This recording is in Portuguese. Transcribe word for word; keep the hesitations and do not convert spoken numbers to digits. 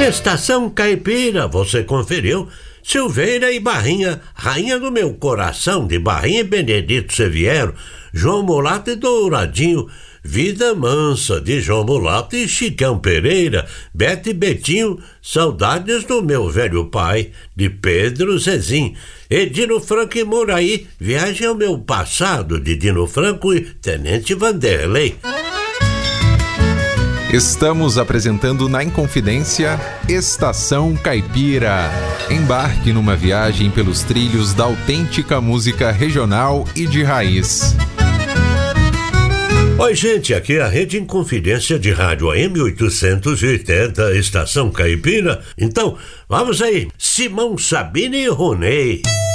Estação Caipira, você conferiu? Silveira e Barrinha, Rainha do Meu Coração, de Barrinha e Benedito Seviero, João Mulato e Douradinho, Vida Mansa, de João Mulato e Chicão Pereira, Bete e Betinho, Saudades do Meu Velho Pai, de Pedro Zezinho, e Dino Franco e Moraí, Viagem ao Meu Passado, de Dino Franco e Tenente Vanderlei. Estamos apresentando na Inconfidência Estação Caipira. Embarque numa viagem pelos trilhos da autêntica música regional e de raiz. Oi, gente, aqui é a Rede Inconfidência de Rádio A M oitocentos e oitenta, Estação Caipira. Então, vamos aí, Simão, Sabina e Ronei.